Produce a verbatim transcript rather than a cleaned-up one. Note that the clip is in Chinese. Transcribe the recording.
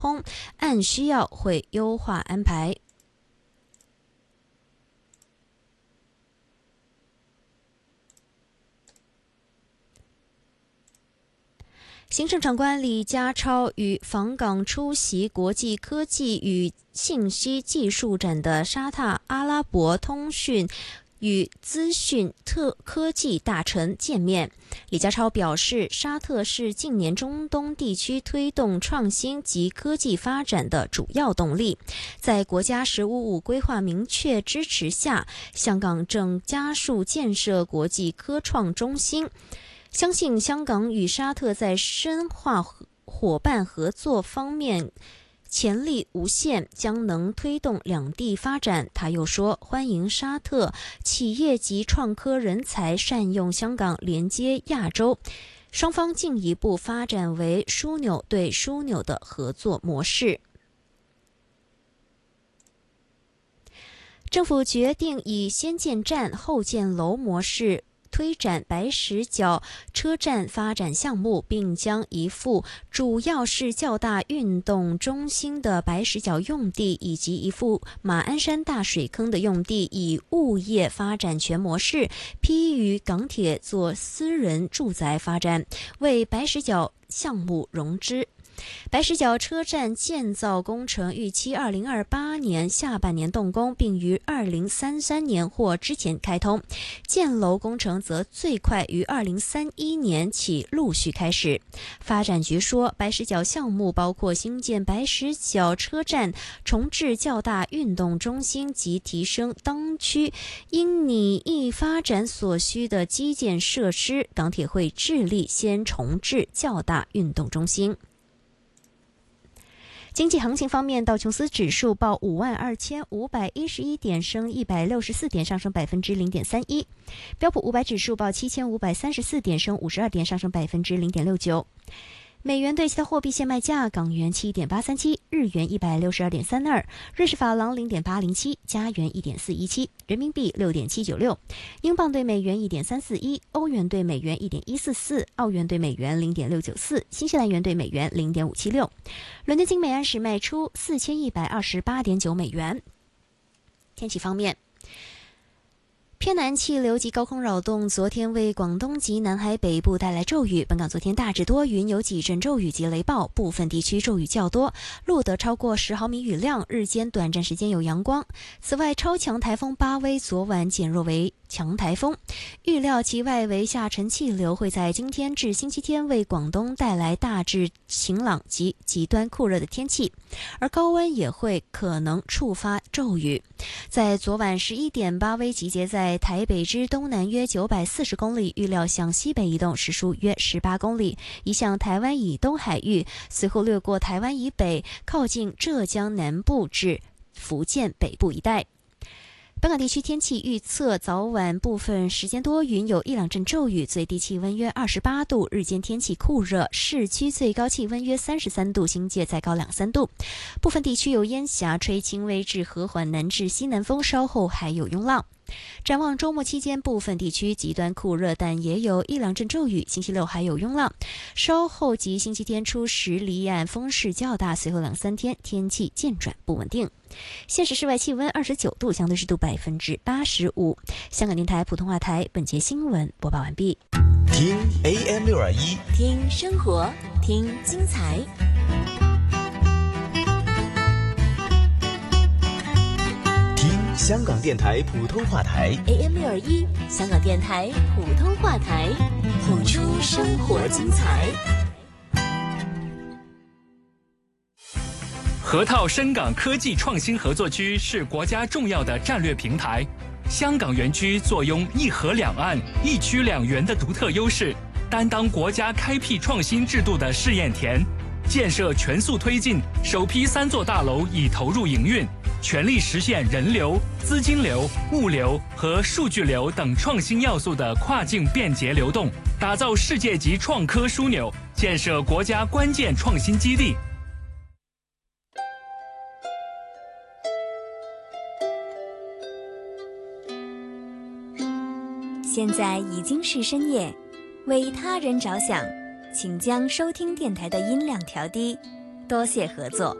通，按需要会优化安排。行政长官李家超与访港出席国际科技与信息技术展的沙特阿拉伯通讯与资讯特科技大臣见面。李家超表示，沙特是近年中东地区推动创新及科技发展的主要动力。在国家“十五五”规划明确支持下，香港正加速建设国际科创中心。相信香港与沙特在深化伙伴合作方面潜力无限，将能推动两地发展。他又说，欢迎沙特企业及创科人才善用香港连接亚洲，双方进一步发展为枢纽对枢纽的合作模式。政府决定以先建站后建楼模式推展白石角车站发展项目，并将一幅主要是较大运动中心的白石角用地以及一幅马鞍山大水坑的用地以物业发展权模式批予港铁做私人住宅发展，为白石角项目融资。白石角车站建造工程预期二零二八年下半年动工，并于二零三三年或之前开通。建楼工程则最快于二零三一年起陆续开始。发展局说，白石角项目包括新建白石角车站、重置较大运动中心及提升当区因拟议发展所需的基建设施。港铁会致力先重置较大运动中心。经济行情方面，道琼斯指数报五万二千五百一十一点，升一百六十四点，上升百分之零点三一。标普五百指数报七千五百三十四点，升五十二点，上升百分之零点六九。美元对其他货币现卖价：港元七点八三七，日元一百六十二点三二，瑞士法郎零点八零七，加元一点四一七，人民币六点七九六，英镑对美元一点三四一，欧元对美元一点一四四，澳元对美元零点六九四，新西兰元对美元零点五七六。伦敦金每安士卖出四千一百二十八点九美元。天气方面，偏南气流及高空扰动昨天为广东及南海北部带来骤雨，本港昨天大致多云，有几阵骤雨及雷暴，部分地区骤雨较多，录得超过十毫米雨量，日间短暂时间有阳光。此外，超强台风巴威昨晚减弱为强台风，预料其外围下沉气流会在今天至星期天为广东带来大致晴朗及极端酷热的天气，而高温也会可能触发骤雨。在昨晚十一点，巴威集结在台北之东南约九百四十公里，预料向西北移动，时速约十八公里，移向台湾以东海域，随后掠过台湾以北，靠近浙江南部至福建北部一带。本港地区天气预测，早晚部分时间多云，有一两阵骤雨，最低气温约二十八度，日间天气酷热，市区最高气温约三十三度，新界再高两三度。部分地区有烟霞，吹轻微至和缓南至西南风，稍后还有涌浪。展望周末期间，部分地区极端酷热，但也有一两阵骤雨，星期六还有涌浪，稍后及星期天初时离岸风势较大，随后两三天天气渐转不稳定。现时室外气温二十九度，相对湿度百分之八十五。香港电台普通话台本节新闻播报完毕。 听 A M 六二一， 听生活，听精彩。 听香港电台普通话台 A M 六二一，香港电台普通话台，谱出生活精彩。 河套深港科技创新合作区是国家重要的战略平台。香港园区坐拥一河两岸、一区两园的独特优势，担当国家开辟创新制度的试验田。建设全速推进，首批三座大楼已投入营运，全力实现人流、资金流、物流和数据流等创新要素的跨境便捷流动，打造世界级创科枢纽，建设国家关键创新基地。 现在已经是深夜，为他人着想，请将收听电台的音量调低， 多谢合作。